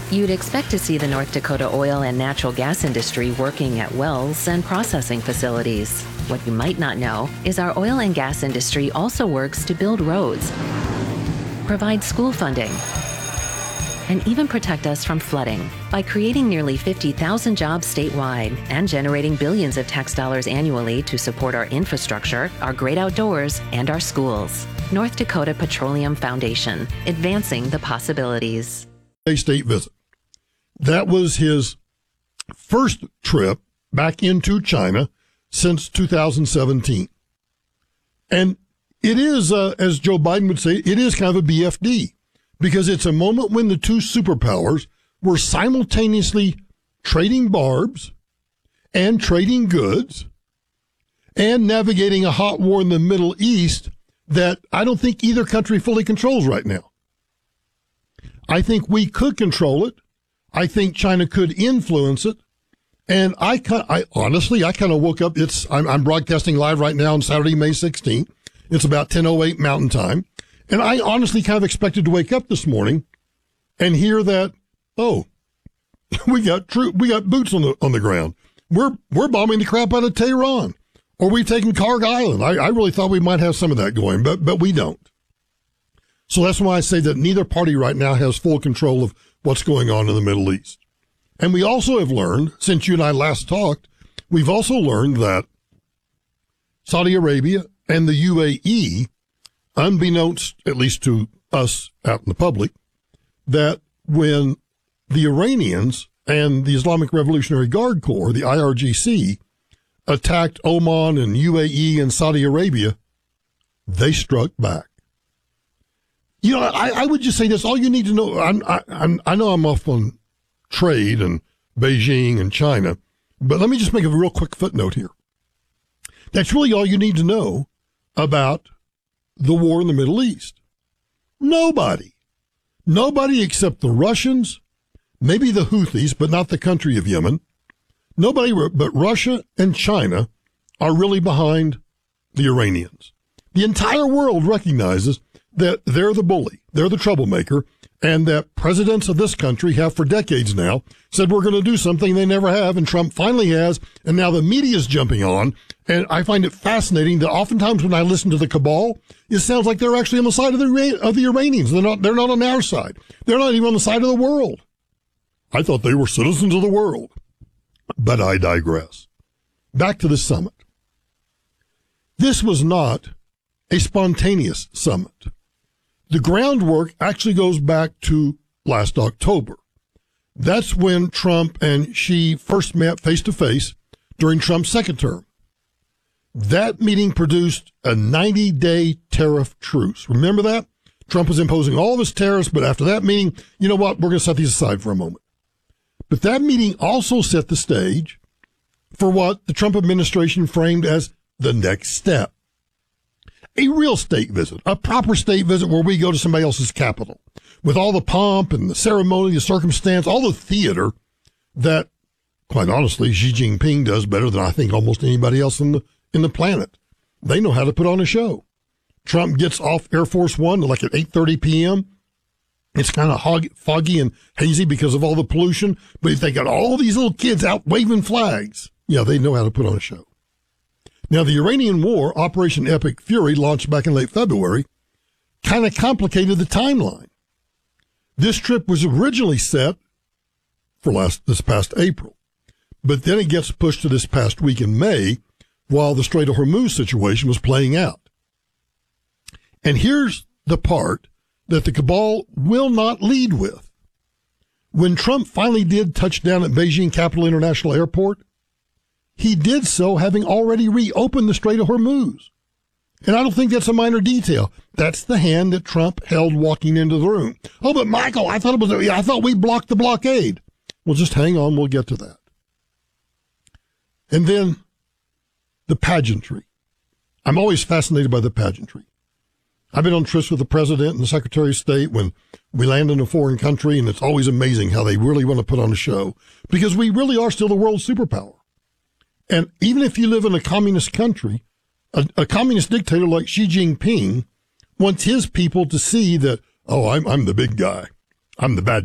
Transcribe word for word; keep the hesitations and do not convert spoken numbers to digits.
You'd expect to see the North Dakota oil and natural gas industry working at wells and processing facilities. What you might not know is our oil and gas industry also works to build roads, provide school funding, and even protect us from flooding by creating nearly fifty thousand jobs statewide and generating billions of tax dollars annually to support our infrastructure, our great outdoors, and our schools. North Dakota Petroleum Foundation, advancing the possibilities. A state visit. That was his first trip back into China since two thousand seventeen. And it is, uh, as Joe Biden would say, it is kind of a B F D, because it's a moment when the two superpowers were simultaneously trading barbs and trading goods and navigating a hot war in the Middle East that I don't think either country fully controls right now. I think we could control it. I think China could influence it. And I, I honestly, I kind of woke up. It's I'm, I'm broadcasting live right now on Saturday, May sixteenth. It's about ten oh eight Mountain Time. And I honestly kind of expected to wake up this morning and hear that, oh, we got true, we got boots on the on the ground. We're we're bombing the crap out of Tehran, or we've taken Karg Island. I, I really thought we might have some of that going, but but we don't. So that's why I say that neither party right now has full control of what's going on in the Middle East. And we also have learned, since you and I last talked, we've also learned that Saudi Arabia and the U A E, unbeknownst at least to us out in the public, that when the Iranians and the Islamic Revolutionary Guard Corps, the I R G C, attacked Oman and U A E and Saudi Arabia, they struck back. You know, I, I would just say this. All you need to know, I'm, I, I'm, I know I'm off on trade and Beijing and China, but let me just make a real quick footnote here. That's really all you need to know about the war in the Middle East. Nobody, nobody except the Russians, maybe the Houthis, but not the country of Yemen. Nobody but Russia and China are really behind the Iranians. The entire world recognizes that they're the bully, they're the troublemaker, and that presidents of this country have for decades now said we're going to do something they never have, and Trump finally has, and now the media is jumping on. And I find it fascinating that oftentimes when I listen to the cabal, it sounds like they're actually on the side of the of the Iranians. They're not. They're not on our side. They're not even on the side of the world. I thought they were citizens of the world, but I digress. Back to the summit. This was not a spontaneous summit. The groundwork actually goes back to last October. That's when Trump and Xi first met face-to-face during Trump's second term. That meeting produced a ninety-day tariff truce. Remember that? Trump was imposing all of his tariffs, but after that meeting, you know what? We're going to set these aside for a moment. But that meeting also set the stage for what the Trump administration framed as the next step. A real state visit, a proper state visit where we go to somebody else's capital with all the pomp and the ceremony, the circumstance, all the theater that, quite honestly, Xi Jinping does better than I think almost anybody else in the, in the planet. They know how to put on a show. Trump gets off Air Force One like at eight thirty p.m. It's kind of foggy and hazy because of all the pollution, but if they got all these little kids out waving flags, yeah, they know how to put on a show. Now, the Iranian war, Operation Epic Fury, launched back in late February, kind of complicated the timeline. This trip was originally set for last this past April, but then it gets pushed to this past week in May while the Strait of Hormuz situation was playing out. And here's the part that the cabal will not lead with. When Trump finally did touch down at Beijing Capital International Airport, he did so having already reopened the Strait of Hormuz. And I don't think that's a minor detail. That's the hand that Trump held walking into the room. Oh, but Michael, I thought it was, I thought we blocked the blockade. Well, just hang on. We'll get to that. And then the pageantry. I'm always fascinated by the pageantry. I've been on trips with the president and the secretary of state when we land in a foreign country, and it's always amazing how they really want to put on a show because we really are still the world superpower. And even if you live in a communist country, a, a communist dictator like Xi Jinping wants his people to see that, oh, I'm, I'm the big guy. I'm the bad